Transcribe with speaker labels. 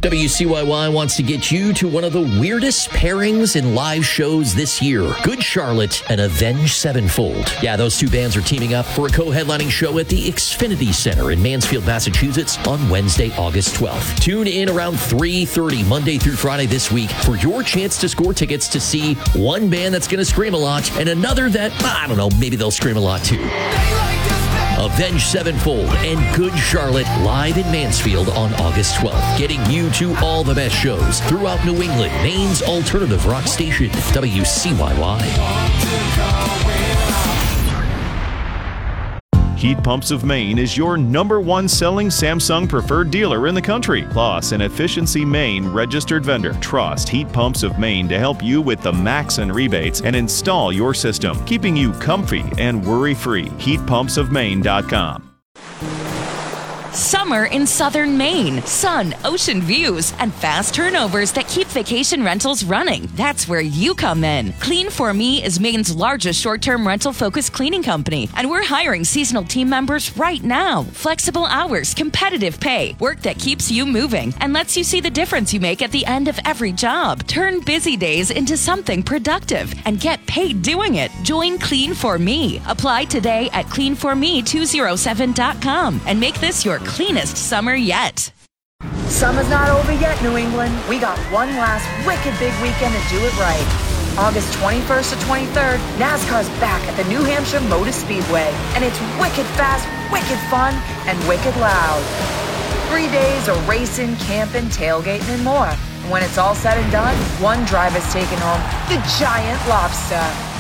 Speaker 1: WCYY wants to get you to one of the weirdest pairings in live shows this year. Good Charlotte and Avenged Sevenfold. Yeah, those two bands are teaming up for a co-headlining show at the Xfinity Center in Mansfield, Massachusetts on Wednesday, August 12th. Tune in around 3:30 Monday through Friday this week for your chance to score tickets to see one band that's going to scream a lot and another that, I don't know, maybe they'll scream a lot too. Avenged Sevenfold and Good Charlotte live in Mansfield on August 12th. Getting you to all the best shows throughout New England, Maine's alternative rock station, WCYY.
Speaker 2: Heat Pumps of Maine is your #1 selling Samsung preferred dealer in the country, plus an Efficiency Maine registered vendor. Trust Heat Pumps of Maine to help you with the max and rebates and install your system, keeping you comfy and worry-free. HeatPumpsOfMaine.com.
Speaker 3: Summer in southern Maine. Sun, ocean views, and fast turnovers that keep vacation rentals running. That's where you come in. Clean4Me is Maine's largest short-term rental-focused cleaning company, and we're hiring seasonal team members right now. Flexible hours, competitive pay, work that keeps you moving, and lets you see the difference you make at the end of every job. Turn busy days into something productive and get paid doing it. Join Clean4Me. Apply today at clean4me207.com and make this your cleanest summer yet.
Speaker 4: Summer's not over yet, New England. We got one last wicked big weekend to do it right. August 21st to 23rd, NASCAR's back at the New Hampshire Motor Speedway, and it's wicked fast, wicked fun, and wicked loud. 3 days of racing, camping, tailgating, and more. And when it's all said and done, one driver's taking home the giant lobster.